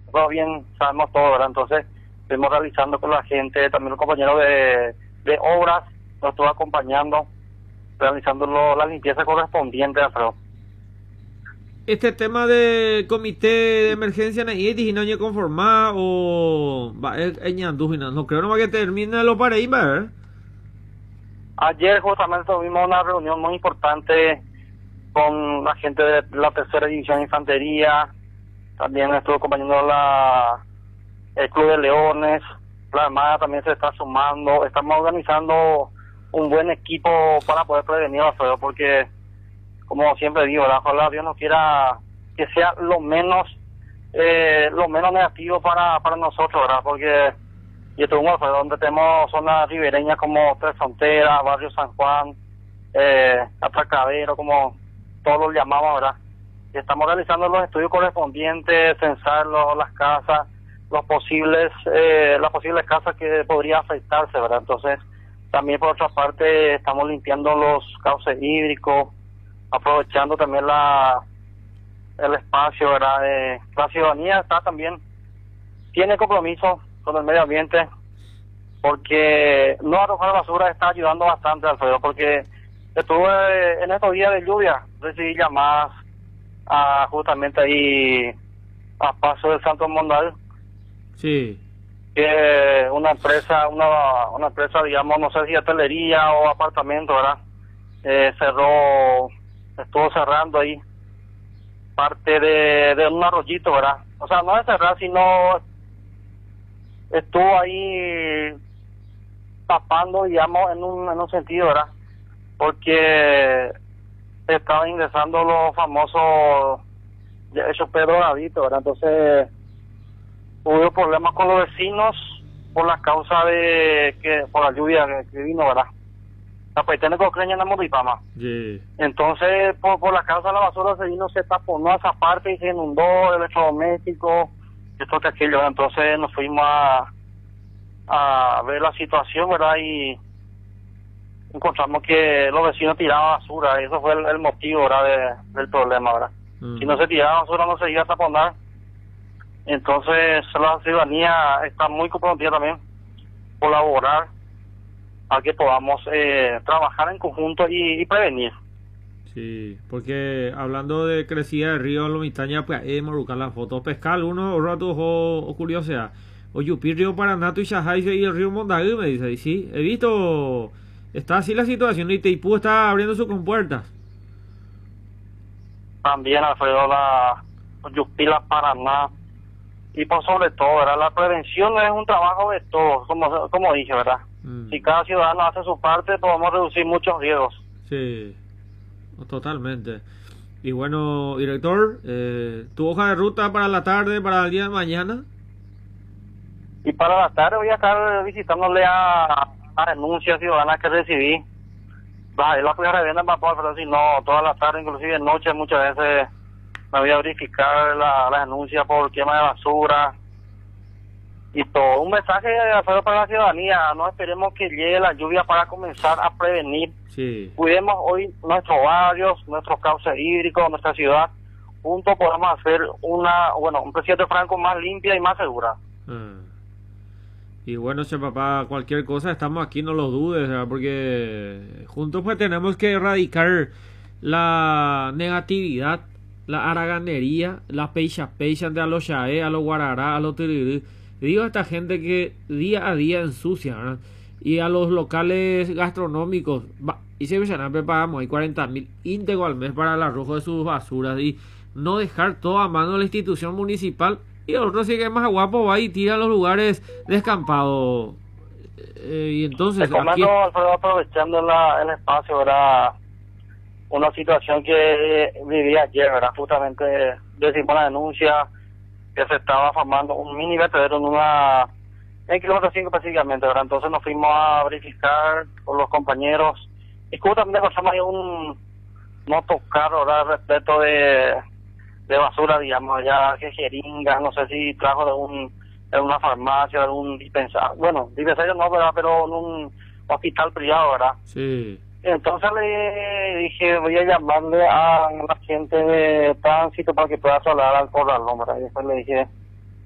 todo bien, sabemos todo, ¿verdad? Entonces, estuvimos realizando con la gente, también los compañeros de obras nos estuvo acompañando, realizando la limpieza correspondiente, Alfredo. Este tema de comité de emergencia y no se conforma o va no creo no va que termine lo para ahí, ¿verdad? Ayer justamente tuvimos una reunión muy importante con la gente de la tercera división de infantería, también estuvo acompañando el Club de Leones, la Armada también se está sumando, estamos organizando un buen equipo para poder prevenir, Alfredo, porque como siempre digo, ojalá Dios nos quiera que sea lo menos negativo para nosotros, ¿verdad? Porque y estuvimos, Alfredo, donde tenemos zonas ribereñas como Tres Fronteras, Barrio San Juan, Atracadero, como todos los llamamos, ¿verdad? Y estamos realizando los estudios correspondientes, censar las casas, las posibles casas que podría afectarse, ¿verdad? Entonces, también por otra parte, estamos limpiando los cauces hídricos, aprovechando también el espacio, ¿verdad? La ciudadanía tiene compromiso con el medio ambiente, porque no arrojar basura está ayudando bastante, Alfredo, porque estuve en estos días de lluvia, recibí llamadas justamente ahí a paso del Santo Mondal, sí, que una empresa, digamos, no sé si hotelería o apartamento, ¿verdad? Estuvo cerrando ahí parte de un arroyito, ¿verdad? O sea, no de cerrar, sino estuvo ahí tapando, digamos, en un sentido, ¿verdad? Porque estaba ingresando los famosos esos pedrogaditos, ¿verdad? Entonces hubo problemas con los vecinos por la causa por la lluvia que vino, ¿verdad? La paitena coqueña en la Moripama. yeah. Entonces, por la causa de la basura se taponó esa parte y se inundó electrodoméstico, esto que aquello. Entonces nos fuimos a ver la situación, ¿verdad? Y encontramos que los vecinos tiraban basura, y eso fue el motivo, ¿verdad? del problema, ¿verdad? Si no se tiraba basura no se iba a taponar. Entonces la ciudadanía está muy comprometida también, colaborar a que podamos trabajar en conjunto y prevenir. Sí, porque hablando de crecida de río Lomistaña, pues hemos buscar las fotos, pescar uno rato o curiosidad. O Yupi, río Paranato y Shahai y el río Mondaú, me dice, y sí, he visto, está así la situación, y Teipú está abriendo sus compuertas. También, Alfredo, Yupi, la Paraná, y por sobre todo, ¿verdad? La prevención es un trabajo de todos, como dije, ¿verdad? Si cada ciudadano hace su parte, podemos reducir muchos riesgos. Sí, totalmente. Y bueno, director, ¿tu hoja de ruta para la tarde, para el día de mañana? Y para la tarde voy a estar visitándole a denuncias ciudadanas que recibí. La primera vez en Vapor, pero si no, toda la tarde, inclusive de noche, muchas veces me voy a verificar la denuncia por quema de basura y todo. Un mensaje para la ciudadanía: no esperemos que llegue la lluvia para comenzar a prevenir. Sí. Cuidemos hoy nuestros barrios, nuestros cauces hídricos, nuestra ciudad. Juntos podemos hacer un Presidente Franco más limpia y más segura. Y bueno, papá, cualquier cosa estamos aquí, no lo dudes, ¿verdad? Porque juntos pues tenemos que erradicar la negatividad, la haraganería, la peixa de a los chaé, a los guarará, a los tirirí. Digo a esta gente que día a día ensucia, ¿verdad? Y a los locales gastronómicos, y se pagamos hay 40.000 íntegro al mes para el arrojo de sus basuras, y no dejar todo a mano de la institución municipal. Y el otro sí que es más guapo, va y tira a los lugares descampados. Y entonces te comento, aquí... Alfredo, aprovechando el espacio, ¿verdad? Una situación que viví ayer, ¿verdad? Justamente recibimos la denuncia que se estaba formando un mini vertedero en kilómetro 5 específicamente, ¿verdad? Entonces nos fuimos a verificar con los compañeros y justamente encontramos ahí un motocarro, ¿verdad? Respecto de basura, digamos, ya que jeringas, no sé si trajo de una farmacia, de un dispensario, bueno, dispensario no, ¿verdad? Pero en un hospital privado, ¿verdad? Sí. Entonces le dije, voy a llamarle a la gente de tránsito para que pueda hablar al corralón, ¿verdad? Y después le dije,